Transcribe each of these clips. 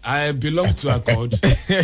I belong to Accord.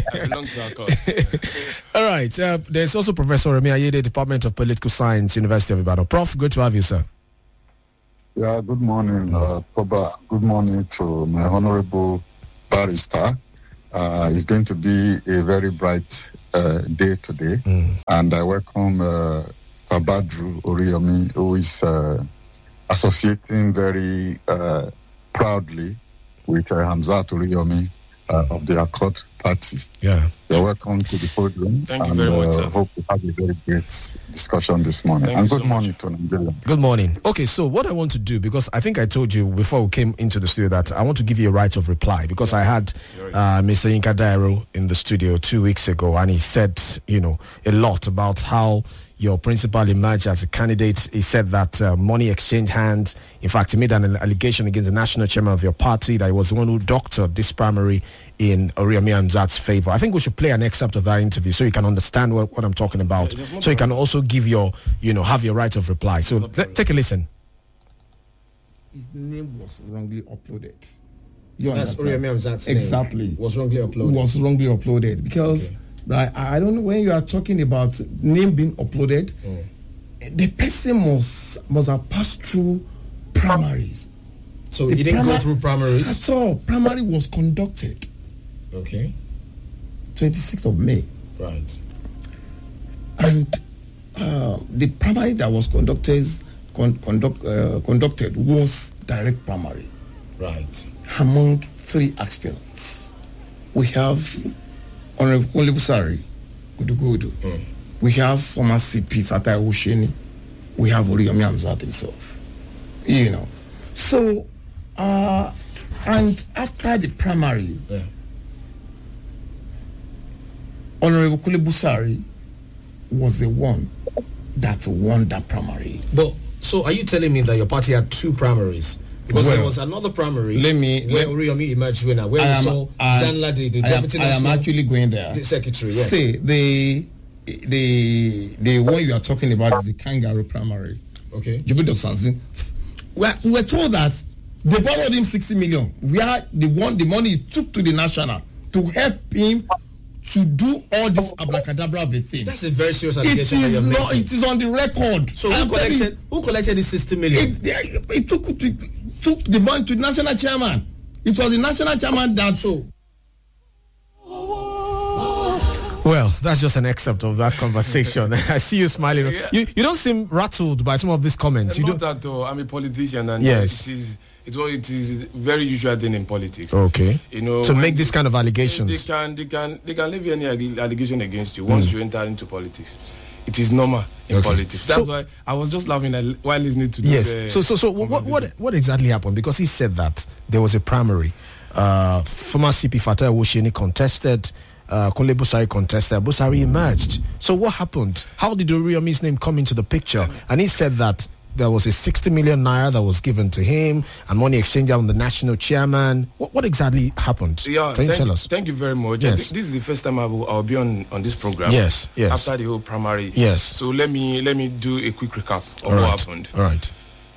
All right. There's also Professor Remi Ayede, Department of Political Science, University of Ibadan. Prof, good to have you, sir. Yeah, good morning, Toba. Good morning to my honorable barrister. It's going to be a very bright day today. And I welcome Sabadru Oriyomi, who is associating very proudly with Hamzat Oriyomi of the Accord Party. Yeah. You're welcome to the podium. Thank you very much, sir. Hope we have a very great discussion this morning. Thank and you good so morning much. to Nigerians. Good morning. Okay, so what I want to do, because I think I told you before we came into the studio that I want to give you a right of reply, because I had Mr. Yinka Dairo in the studio 2 weeks ago, and he said, a lot about how your principal emerged as a candidate. He said that money exchanged hands. In fact, he made an allegation against the national chairman of your party that he was the one who doctored this primary in Oriyomi Hamzat's favor. I think we should play an excerpt of that interview so you can understand what I'm talking about. So you can also give your, have your right of reply. So take a listen. His name was wrongly uploaded. That's Oriyomi Hamzat's name. Exactly. Was wrongly uploaded. Was wrongly uploaded because I don't know, when you are talking about name being uploaded, the person must have passed through primaries. So he didn't go through primaries? At all. Primary was conducted. Okay. 26th of May. Right. And the primary that was conducted was direct primary. Right. Among 3 aspirants, we have Honorable Kolebusari Gudugudu. We have former CP Fatai Osheni. We have Oriyomi Hamzat himself. So, and after the primary, Honorable Kolebusari was the one that won that primary. But so, are you telling me that your party had 2 primaries? Because there was another primary where Oriyomi emerged winner, where we saw Jan Ladi, the deputy national... I am actually going there. The secretary, yes. See, the one you are talking about is the Kangaroo primary. Okay. Jubilee of Sansin. We were told that they borrowed him 60 million. The money he took to the national to help him to do all this abracadabra of a thing. That's a very serious allegation. It is on the record. So who collected the 60 million? It took the money to the national chairman. It was the national chairman that... Well, that's just an excerpt of that conversation. I see you smiling. Yeah. You don't seem rattled by some of these comments. Not at all. I'm a politician, and yes. It is very usual thing in politics. Okay. To make this kind of allegations. They can leave any allegation against you once you enter into politics. It is normal in politics. That's why I was just laughing while listening to this. Yes. So what exactly happened? Because he said that there was a primary. Former CP Fatai Osheni contested. Kunle Busari contested. Busari emerged. So what happened? How did Oriyomi's name come into the picture? And he said that there was a 60 million naira that was given to him and money exchanged on the national chairman. What exactly happened? Yeah, Can you tell us? Thank you very much. Yes. This is the first time I'll be on this program. Yes. After the whole primary. Yes. So let me do a quick recap of what happened. All right.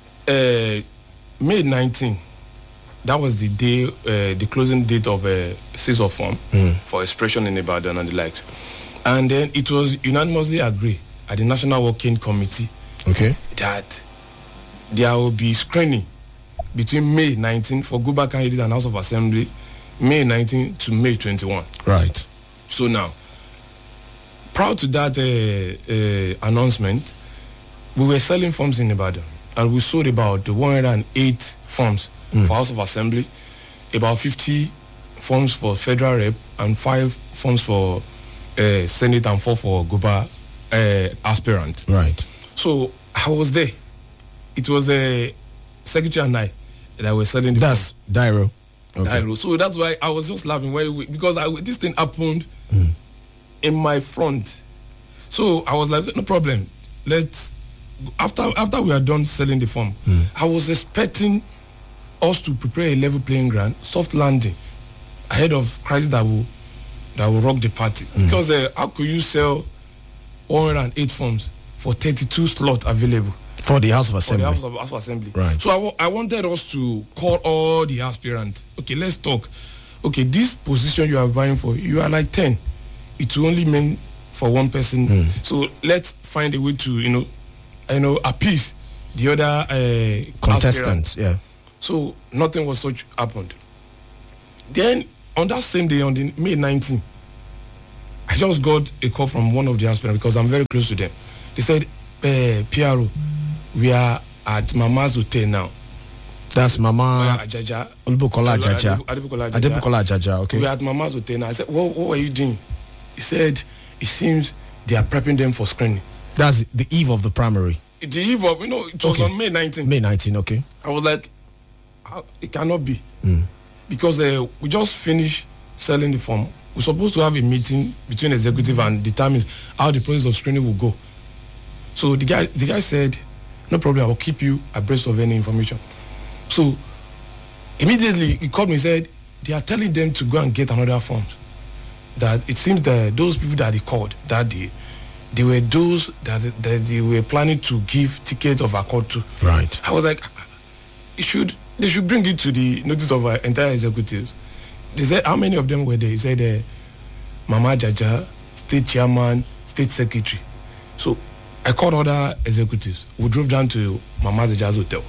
May 19. That was the day, the closing date of sales of form for expression in Ibadan and the likes. And then it was unanimously agreed at the National Working Committee that there will be screening between May 19 for Guba candidate and House of Assembly, May 19 to May 21. Right. So now, prior to that announcement, we were selling forms in Ibadan, and we sold about 108 forms for House of Assembly, about 50 forms for Federal Rep, and 5 forms for Senate, and 4 for Guba aspirant. Right. So I was there. It was a secretary and I that were selling the That's Dairo. Okay. Dairo. So that's why I was just laughing because this thing happened in my front. So I was like, no problem. Let's after we are done selling the form, I was expecting us to prepare a level playing ground, soft landing, ahead of crisis that will rock the party. Because how could you sell 108 forms for 32 slots available? For the House of Assembly. For the House of Assembly. Right. So I wanted us to call all the aspirants. Okay, let's talk. okay, this position you are vying for, you are like 10. It will only meant for one person. So let's find a way to, appease the other contestants. Yeah. So nothing was such happened. Then on that same day, on the May 19th, I just got a call from one of the aspirants because I'm very close to them. They said, Piaro, we are at Mama's hotel now. That's Mama Ajaja. Olubukola Ajaja. Adebukola Ajaja, okay. We are at Mama's hotel now. I said, what are you doing? He said, it seems they are prepping them for screening. That's the eve of the primary. The eve of, it was on May 19th. May 19th, okay. I was like, it cannot be. Because we just finished selling the form. We're supposed to have a meeting between executive and determine how the process of screening will go. So the guy said, no problem, I will keep you abreast of any information. So immediately he called me and said, they are telling them to go and get another form. That it seems that those people that they called that day, they were those that they were planning to give tickets of accord to. Right. I was like, they should bring it to the notice of our entire executives. They said, how many of them were there? He said, Mama Jaja, state chairman, state secretary. So I called other executives. We drove down to Mama Jaja's hotel.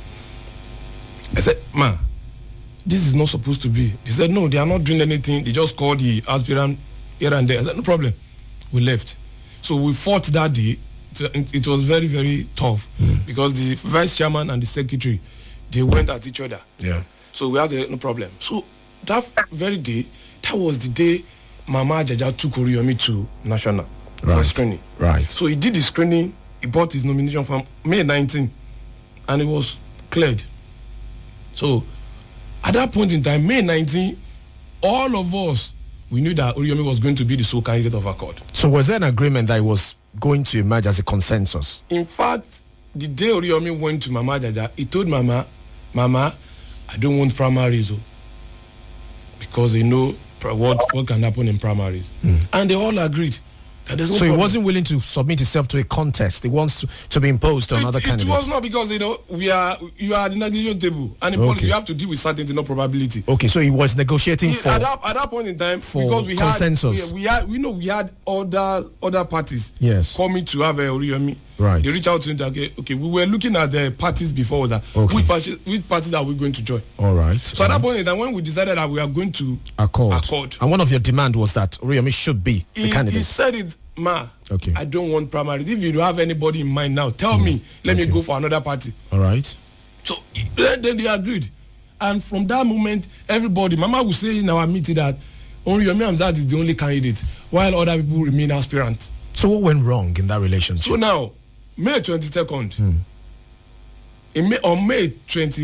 I said, Ma, this is not supposed to be. They said, no, they are not doing anything. They just called the aspirant here and there. I said, no problem. We left. So we fought that day. It was very, very tough because the vice chairman and the secretary, they went at each other. Yeah. So we had no problem. So that very day, that was the day Mama Jaja took Oriyomi to National for screening. Right. So he did the screening. He bought his nomination from May 19th, and it was cleared. So at that point in time, May 19th, all of us, we knew that Oriyomi was going to be the sole candidate of Accord. So was there an agreement that it was going to emerge as a consensus? In fact, the day Oriyomi went to Mama Jaja, he told Mama, I don't want primaries, because they know what can happen in primaries. And they all agreed. That there's no so problem. he wasn't willing to submit himself to a contest. He wants to be imposed on another candidate. It was not because, you are at the negotiation table. And in politics, you have to deal with certainty, not probability. Okay, so he was negotiating for... At that point in time, because we consensus. We had other parties coming to have a Oriyomi. Right. They reached out to him that, okay, we were looking at the parties before that. Okay. Which parties are we going to join? All right. So at that point in time, when we decided that we are going to accord. And one of your demand was that Oriyomi should be the candidate. He said it, okay. I don't want primaries. If you don't have anybody in mind now, tell me. Let me go for another party. All right. So then they agreed. And from that moment, everybody, Mama will say in our meeting that Oriyomi Hamzat is the only candidate, while other people remain aspirants. So what went wrong in that relationship? So now, May 22nd, on May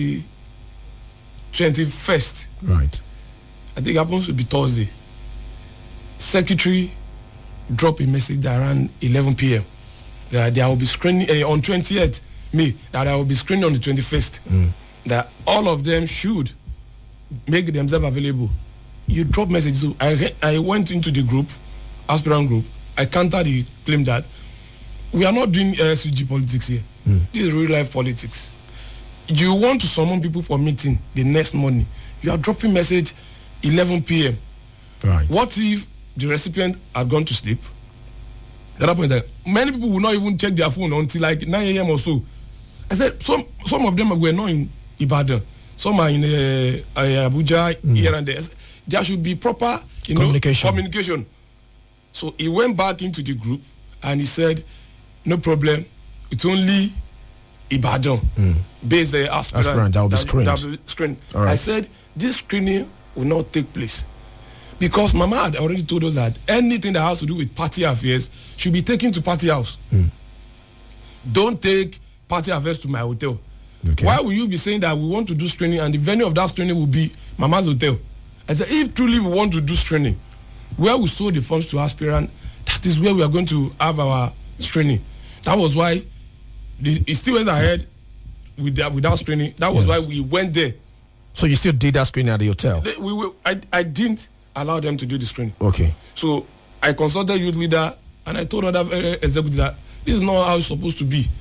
21st, right? I think it happens to be Thursday. Secretary dropped a message around 11 p.m. that there will be screening on 20th May. That there will be screening on the 21st. That all of them should make themselves available. You drop messages. So I went into the group, aspirant group. I countered the claim that we are not doing SUG politics here. This is real life politics. You want to summon people for meeting the next morning. You are dropping message 11 p.m. Right. What if the recipient had gone to sleep? At that point, many people will not even check their phone until like 9 a.m. or so. I said some of them were not in Ibadan. Some are in Abuja, here and there. There should be proper communication. So he went back into the group and he said, no problem, it's only Ibadan based the aspirant that will be screened. Right. I said, this screening will not take place. Because Mama had already told us that anything that has to do with party affairs should be taken to party house. Don't take party affairs to my hotel. Okay. Why will you be saying that we want to do screening and the venue of that screening will be Mama's hotel? I said, if truly we want to do screening, where we sold the funds to aspirant, that is where we are going to have our screening. That was why it still went ahead without screening. That was why we went there. So you still did that screening at the hotel? I didn't allow them to do the screening. Okay. So I consulted youth leader and I told other executives that this is not how it's supposed to be.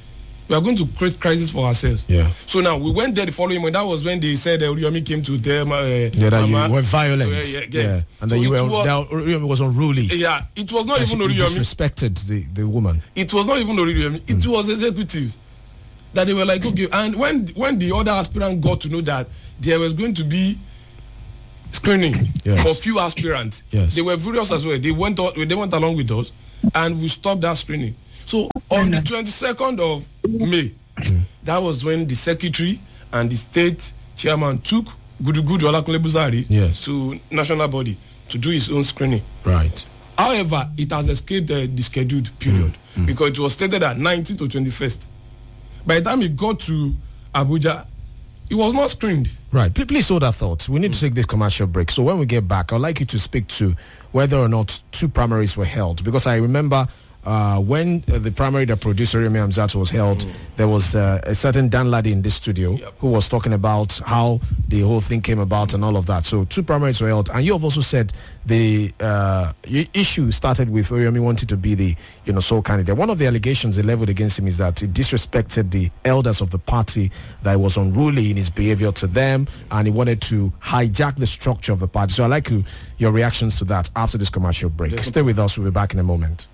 we are going to create crisis for ourselves. Yeah. So now we went there the following morning. That was when they said Oriyomi came to them. That you were violent. And then Oriyomi was unruly. Yeah, it was not even Oriyomi. Disrespected the woman. It was not even Oriyomi. It was executives that they were like, okay. And when the other aspirant got to know that there was going to be screening for few aspirants, they were furious as well. They went along with us, and we stopped that screening. So on the 22nd of May, that was when the secretary and the state chairman took Gudugudu Olakunle Buzari to national body to do his own screening. Right. However, it has escaped the scheduled period because it was stated at 19th to 21st. By the time it got to Abuja, it was not screened. Right. Please hold that thought. We need to take this commercial break. So when we get back, I'd like you to speak to whether or not 2 primaries were held. Because I remember when the primary that produced Oriyomi Hamzat was held, there was a certain Dan Ladi in this studio who was talking about how the whole thing came about and all of that. So 2 primaries were held. And you have also said the issue started with Oriyomi wanting to be the sole candidate. One of the allegations they leveled against him is that he disrespected the elders of the party, that he was unruly in his behavior to them, and he wanted to hijack the structure of the party. So I'd like your reactions to that after this commercial break. Stay with us. We'll be back in a moment.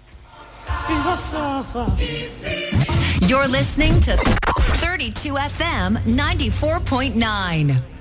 You're listening to 32 FM 94.9.